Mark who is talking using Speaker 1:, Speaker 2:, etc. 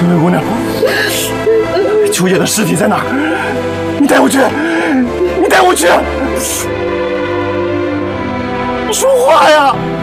Speaker 1: 薇姑娘，秋叶的尸体在哪儿？你带我去！你带我去！说话呀！